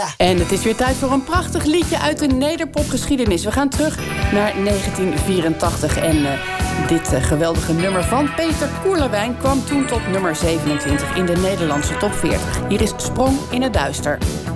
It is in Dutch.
En het is weer tijd voor een prachtig liedje uit de nederpopgeschiedenis. We gaan terug naar 1984 en dit geweldige nummer van Peter Koerlewijn kwam toen tot nummer 27 in de Nederlandse top 40. Hier is Sprong in het Duister.